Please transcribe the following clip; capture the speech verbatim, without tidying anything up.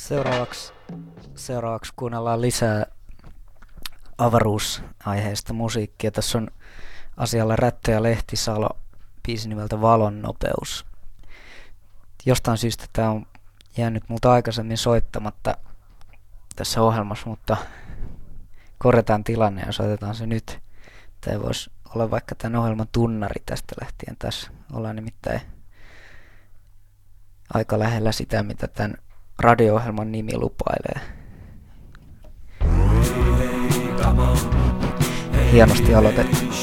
Seuraavaksi, seuraavaksi kuunnellaan lisää avaruusaiheista musiikkia. Tässä on asialla Rättö ja Lehtisalo, biisi nimeltä Valon nopeus. Jostain syystä tämä on jäänyt multa aikaisemmin soittamatta tässä ohjelmassa, mutta korjataan tilanne ja soitetaan se nyt. Tämä voisi olla vaikka tämän ohjelman tunnari tästä lähtien. Tässä ollaan nimittäin aika lähellä sitä, mitä tämän radio-ohjelman nimi lupailee. Hienosti aloitettu.